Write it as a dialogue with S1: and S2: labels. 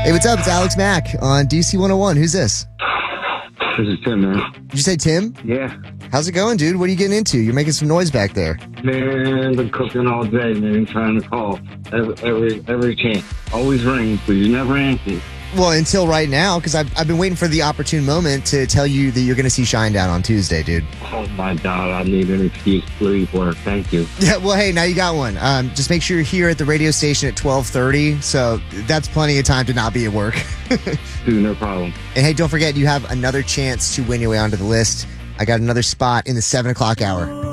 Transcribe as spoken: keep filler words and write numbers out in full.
S1: Hey, what's up? It's Alex Mack on D C one oh one. Who's this?
S2: This is Tim, man.
S1: Did you say Tim?
S2: Yeah.
S1: How's it going, dude? What are you getting into? You're making some noise back there.
S2: Man, been cooking all day, man, trying to call every every, every chance. Always rings, but you never answer.
S1: Well, until right now, because I've, I've been waiting for the opportune moment to tell you that you're going to see Shinedown on Tuesday, dude.
S2: Oh, my God. I need an excuse. Please work. Thank you.
S1: Yeah, well, hey, now you got one. Um, just make sure you're here at the radio station at twelve thirty, so that's plenty of time to not be at work.
S2: Dude, no problem.
S1: And hey, don't forget, you have another chance to win your way onto the list. I got another spot in the seven o'clock hour.